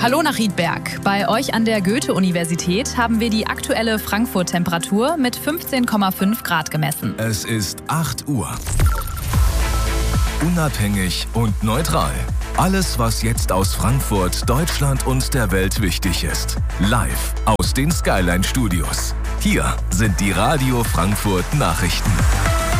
Hallo nach Riedberg. Bei euch an der Goethe-Universität haben wir die aktuelle Frankfurt-Temperatur mit 15,5 Grad gemessen. Es ist 8 Uhr. Unabhängig und neutral. Alles, was jetzt aus Frankfurt, Deutschland und der Welt wichtig ist. Live aus den Skyline Studios. Hier sind die Radio Frankfurt Nachrichten.